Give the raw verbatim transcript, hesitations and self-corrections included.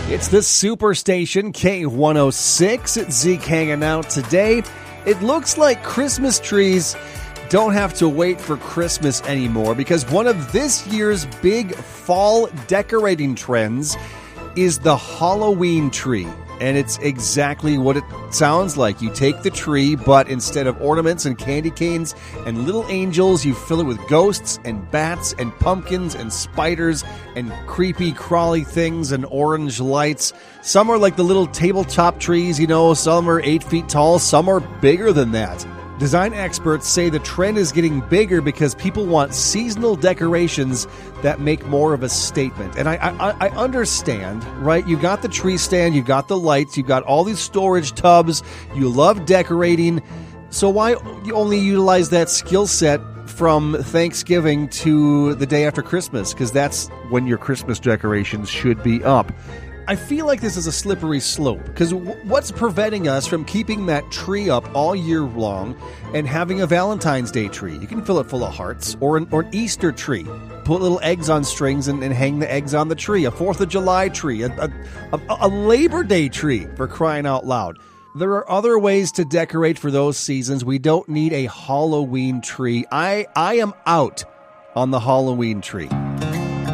It's the Superstation K one oh six. It's Zeke hanging out today. It looks like Christmas trees don't have to wait for Christmas anymore because one of this year's big fall decorating trends is the Halloween tree. And it's exactly what it sounds like. You take the tree, but instead of ornaments and candy canes and little angels, you fill it with ghosts and bats and pumpkins and spiders and creepy crawly things and orange lights. Some are like the little tabletop trees, you know, some are eight feet tall, some are bigger than that. Design experts say the trend is getting bigger because people want seasonal decorations that make more of a statement. And I, I, I understand, right? You got the tree stand, you got the lights, you got all these storage tubs, you love decorating. So why you only utilize that skill set from Thanksgiving to the day after Christmas? Because that's when your Christmas decorations should be up. I feel like this is a slippery slope because w- what's preventing us from keeping that tree up all year long and having a Valentine's Day tree? You can fill it full of hearts, or an, or an Easter tree. Put little eggs on strings and, and hang the eggs on the tree. A fourth of July tree. A, a, a, a Labor Day tree, for crying out loud. There are other ways to decorate for those seasons. We don't need a Halloween tree. I, I am out on the Halloween tree.